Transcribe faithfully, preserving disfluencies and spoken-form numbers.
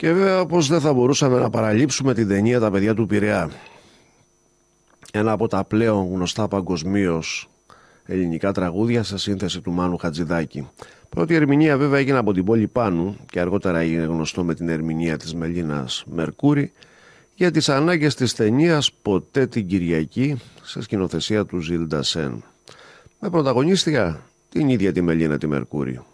Και βέβαια πως δεν θα μπορούσαμε να παραλείψουμε την ταινία «Τα παιδιά του Πειραιά». Ένα από τα πλέον γνωστά παγκοσμίως ελληνικά τραγούδια σε σύνθεση του Μάνου Χατζηδάκη. Πρώτη ερμηνεία βέβαια έγινε από την Πόλη Πάνου και αργότερα έγινε γνωστό με την ερμηνεία της Μελίνας Μερκούρη για τις ανάγκες της ταινίας «Ποτέ την Κυριακή» σε σκηνοθεσία του Ζιλ Ντασέν. Με πρωταγωνίστρια την ίδια τη Μελίνα τη Μερκούρη.